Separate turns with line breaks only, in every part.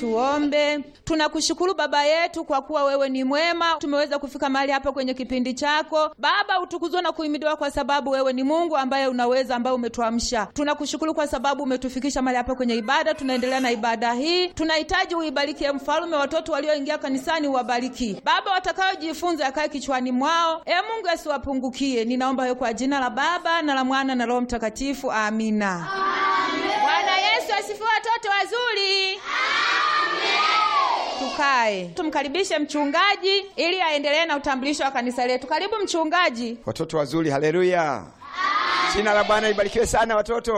Tuombe. Tunakushukuru Baba yetu kwa kuwa wewe ni mwema. Tumeweza kufika mahali hapa kwenye kipindi chako. Baba, utukuzwe na kuhimidiwa kwa sababu wewe ni Mungu ambaye unaweza, ambaye umetuamsha. Tunakushukuru kwa sababu umetufikisha mahali hapa kwenye ibada. Tunaendelea na ibada hii. Tunahitaji uibariki Mfalme, watoto walioingia kanisani uwabariki. Baba, watakaojifunza yakae kichwani mwao. Mungu asiwapungukie. Ninaomba hiyo kwa jina la Baba na la Mwana na Roho Mtakatifu. Amina. Bwana Yesu asifiwe watoto wazuri. Tukae. Tumkaribishe mchungaji ili aendelee na utambulisho wa kanisa letu. Karibu mchungaji.
Watoto wazuri, haleluya. Jina la Bwana libarikiwe sana watoto.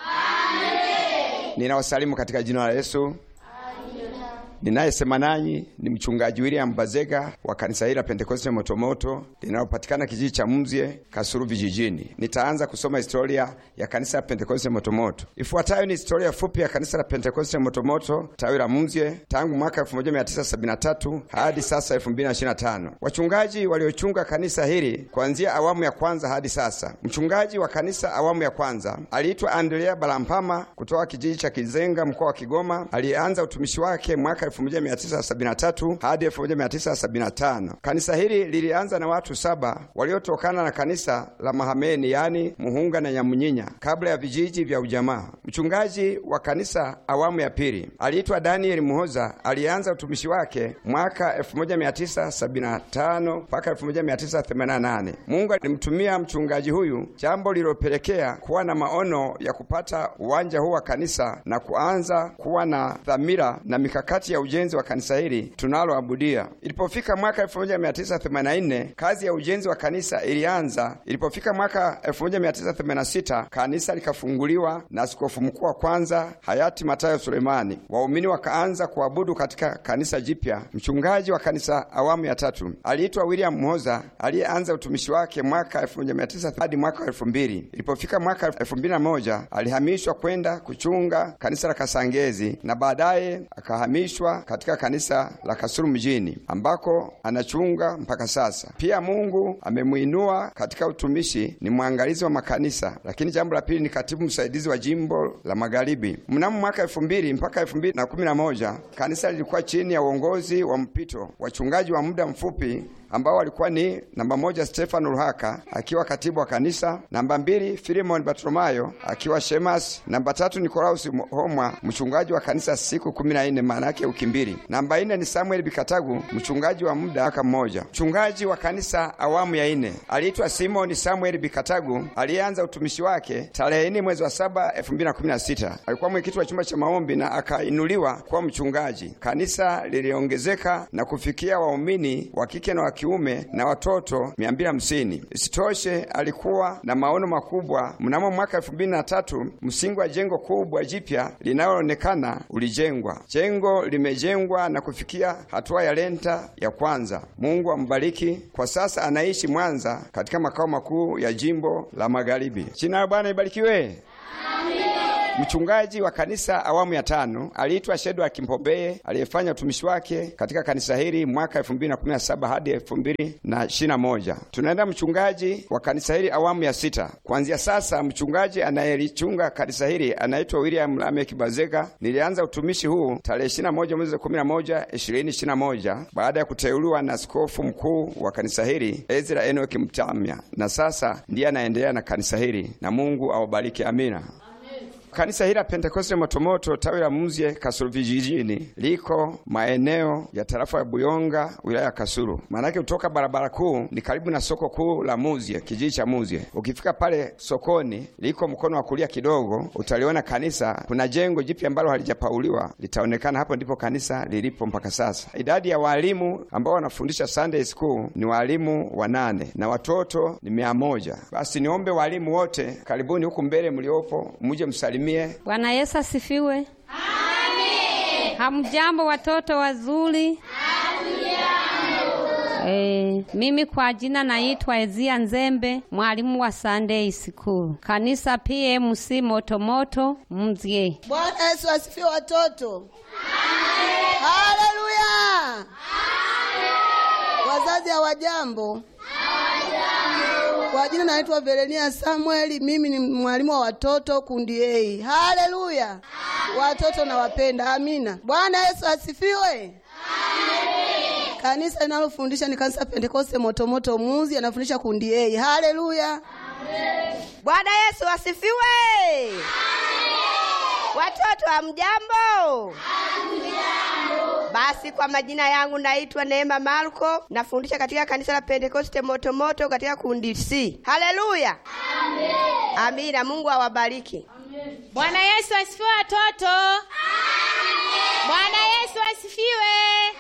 Amen. Ninawasalimu katika jina la Yesu. Ninayesema nanyi ni mchungaji William Bazega wa kanisa hili la Pentekoste Motomoto linalopatikana kijiji cha Mumzie, Kasulu vijijini. Nitaanza kusoma historia ya kanisa la Pentekoste Motomoto. Ifuatayo ni historia fupi ya kanisa la Pentekoste Motomoto tawi la Mumzie tangu mwaka 1973 hadi sasa 2025. Wachungaji waliochunga kanisa hili kuanzia awamu ya kwanza hadi sasa. Mchungaji wa kanisa awamu ya kwanza aliitwa Andrea Balampama kutoka kijiji cha Kizenga, mkoa wa Kigoma. Alianza utumishi wake mwaka 1973 hadi 1975. Kanisa hili lilianza na watu 7 waliotokana na kanisa la Mahameni, yani Muhunga na Nyamunyinya, kabla ya vijiji vya ujamaa. Mchungaji wa kanisa awamu ya pili aliitwa Daniel Muhoza. Alianza utumishi wake mwaka 1975 mpaka 1988. Mungu alimtumia mchungaji huyu, jambo lililopelekea kuwa na maono ya kupata uwanja huu wa kanisa na kuanza kuwa na dhamira na mikakati ya ujenzi wa kanisa hili tunaloabudia. Ilipofika mwaka 1984 kazi ya ujenzi wa kanisa ilianza. Ilipofika mwaka 1986 kanisa likafunguliwa na askofu mkuu wa kwanza hayati Matayo Sulemani. Waumini wakaanza kuabudu katika kanisa jipya. Mchungaji wa kanisa awamu ya tatu aliitwa William Muhoza, aliyeanza utumishi wake mwaka 1900 hadi mwaka 2000. Ilipofika mwaka 2001 alihamishwa kwenda kuchunga kanisa la Kasangezi na baadaye akahamishwa katika kanisa la Kasulu mjini ambako anachunga mpaka sasa. Pia Mungu amemuinua katika utumishi, ni mwangalizi wa makanisa. Lakini jambo la pili ni katibu msaidizi wa jimbo la Magharibi. Mnamo mwaka 2000 mpaka 2011 kanisa lilikuwa chini ya uongozi wa mpito, wachungaji wa muda mfupi ambao walikuwa ni namba 1 Stefano Ruhaka akiwa katibu wa kanisa, namba 2 Filimon Bartolomayo akiwa shemasi, namba 3 Nikolaus Homwa mchungaji wa kanisa siku 14, maana yake wiki mbili, namba 4 ni Samuel Bikatagu mchungaji wa muda mwaka mmoja. Mchungaji wa kanisa awamu ya 4 aliitwa Simon Samuel Bikatagu, alianza utumishi wake tarehe 4 mwezi wa 7 2016. Alikuwa mwenyekiti wa chumba cha maombi na akainuliwa kuwa mchungaji. Kanisa liliongezeka na kufikia waumini wa kike na kiume na watoto 250. Isitoshe alikuwa na maono makubwa. Mnamo mwaka 2003 msingi wa jengo kubwa jipya linaloonekana ulijengwa. Jengo limejengwa na kufikia hatua ya lenta ya kwanza. Mungu ambariki. Kwa sasa anaishi Mwanza katika makao makuu ya jimbo la Magharibi. Jina la Bwana libarikiwe. Mchungaji wa kanisa awamu ya 5 aliitwa Shedwa Kimpombeye, aliyefanya utumishi wake katika kanisa hili mwaka 2017 hadi 2021. Tunaenda mchungaji wa kanisa hili awamu ya 6. Kuanzia sasa mchungaji anayelichunga kanisa hili anaitwa William Lamek Bazega. Nilianza utumishi huu tarehe 21 mwezi wa 11 2021 baada ya kuteuliwa na askofu mkuu wa kanisa hili Ezra Enoki Mtamya, na sasa ndiye anaendelea na kanisa hili, na Mungu awabariki. Amina. Kanisa hili la Pentekoste Motomoto tawi la Mumzie, Kasulu vijijini, liko maeneo ya tarafa ya Buyonga, wilaya ya Kasulu. Maana kutoka barabara kuu ni karibu na soko kuu la Mumzie, kijiji cha Mumzie. Ukifika pale sokoni, liko mkono wa kulia kidogo, utaliona kanisa. Kuna jengo jipya ambalo halijapauliwa, litaonekana. Hapo ndipo kanisa lilipo mpaka sasa. Idadi ya walimu ambao wanafundisha Sunday School ni walimu 8 na watoto ni 100. Basi niombe walimu wote, karibuni huku mbele mliopo, muje msalimie.
Bwana Yesu asifiwe. Amen. Hamjambo watoto wazuri? Hamjambo. Mimi kwa jina naitwa Ezia Nzembe, mwalimu wa Sunday School. Kanisa PMC Motomoto Mumzie.
Bwana Yesu asifiwe watoto. Amen. Haleluya. Amen. Wazazi hawajambo? Kwa jina naitwa Verenia Samuel, mimi ni mwalimu wa watoto kundi A. Haleluya. Watoto nawapenda. Amina. Bwana Yesu asifiwe. Kanisa linalofundisha ni kanisa Pentekoste Motomoto Muzi, anafundisha kundi A. Haleluya.
Bwana Yesu asifiwe. Watoto hamjambo? Basi kwa majina yangu naitwa Neema Marko, nafundisha katika kanisa la Pentekoste Motomoto katika kundi C. Haleluya. Amina. Mungu awabariki.
Bwana Yesu asifiwe watoto. Bwana Yesu asifiwe.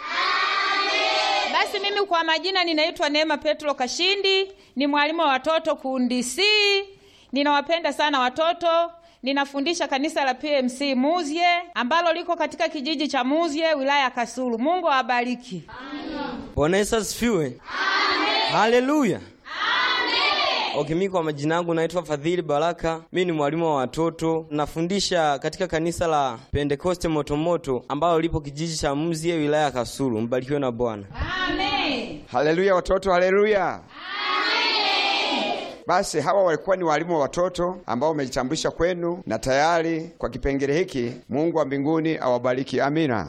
Basi mimi kwa majina ninaitwa Neema Petro Kashindi, ni mwalimu wa watoto kundi C. Ninawapenda sana watoto. Ninafundisha kanisa la PMC Muzye ambalo liko katika kijiji cha Muzye, wilaya ya Kasulu. Mungu awabariki.
Bwana Yesu asifiwe. Amen. Haleluya. Amen. Okay, mimi kwa majina yangu naitwa Fadhili Baraka. Mimi ni mwalimu wa watoto. Nafundisha katika kanisa la Pentekoste Motomoto ambalo lipo kijiji cha Muzye, wilaya ya Kasulu. Mbarikiwe na Bwana.
Amen. Haleluya watoto, haleluya. Basi hawa walikuwa ni walimu wa watoto ambao wamejitambulisha kwenu, na tayari kwa kipengele hiki Mungu wa mbinguni awabariki. Amina.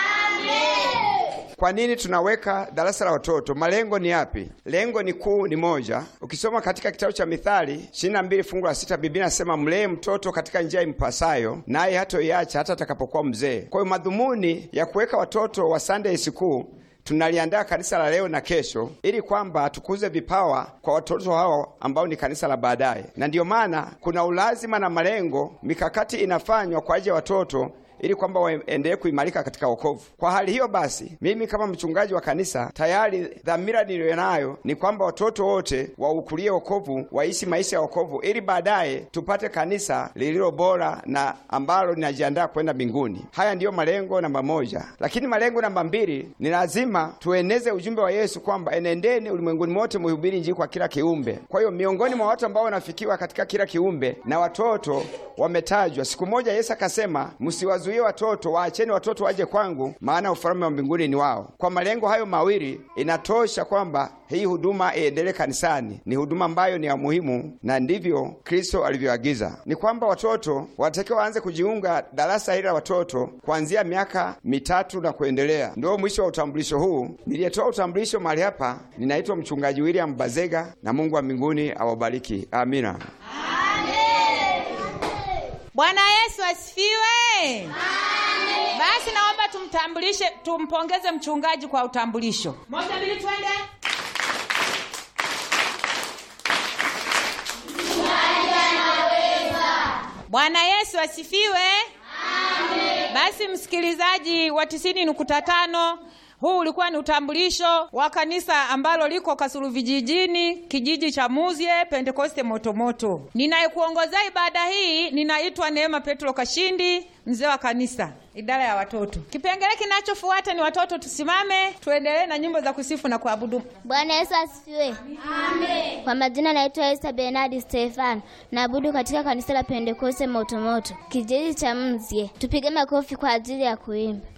Kwa nini tunaweka darasa la watoto? Malengo ni yapi? Lengo ni kuu ni moja. Ukisoma katika kitabu cha Mithali 22 fungu la 6, Biblia inasema mlee mtoto katika njia impasayo, naye hatoiacha hata atakapokuwa mzee. Kwa hiyo madhumuni ya kuweka watoto wa Sunday School, tunaliandaa kanisa la leo na kesho ili kwamba tukuze vipawa kwa watoto hao ambao ni kanisa la baadaye. Na ndiyo maana kuna ulazima na malengo, mikakati inafanywa kwa ajili ya watoto ili kwamba waendelee kuimarika katika wokovu. Kwa hali hiyo basi, mimi kama mchungaji wa kanisa, tayari dhamira niliyonayo ni kwamba watoto wote waukulie wokovu, waishi maisha ya wokovu, ili baadaye tupate kanisa lililo bora na ambalo linajiandaa kwenda mbinguni. Haya ndiyo malengo namba moja. Lakini malengo namba mbili, ni lazima tueneze ujumbe wa Yesu kwamba enendeni ulimwenguni mote muhubiri Injili kwa kila kiumbe. Kwa hiyo miongoni mwa watu ambao wanafikiwa katika kila kiumbe na watoto wametajwa. Siku moja Yesu akasema, msiwazuie watoto, waacheni watoto waje kwangu, maana ufalme wa mbinguni ni wao. Kwa malengo hayo mawili inatosha kwamba hii huduma iendelee kanisani. Ni huduma ambayo ni ya muhimu, na ndivyo Kristo alivyoagiza. Ni kwamba watoto wanatakiwa waanze kujiunga darasa hili la watoto kuanzia miaka 3 na kuendelea. Ndio mwisho wa utambulisho huu. Niliyetoa utambulisho mahali hapa, ninaitwa mchungaji William Bazega, na Mungu wa mbinguni awabariki. Amina.
Bwana Yesu asifiwe. Amen. Basi naomba tumtambulishe, tumpongeze mchungaji kwa utambulisho. Moja mbili twende. Bwana Yesu asifiwe. Amen. Basi msikilizaji wa 90.5, huu ulikuwa ni utambulisho wa kanisa ambalo liko Kasulu vijijini, kijiji cha Muzye, Pentekoste Motomoto. Ninayekuongoza ibada hii ninaitwa Neema Petro Kashindi, mzee wa kanisa, idara ya watoto. Kipengele kinachofuata ni watoto. Tusimame tuendelee na nyimbo za kusifu na kuabudu.
Bwana Yesu asifiwe. Amen. Kwa majina naitwa Esther Bernard Stefan, naabudu katika kanisa la Pentekoste Motomoto, kijiji cha Muzye. Tupige makofi kwa ajili ya kuimba.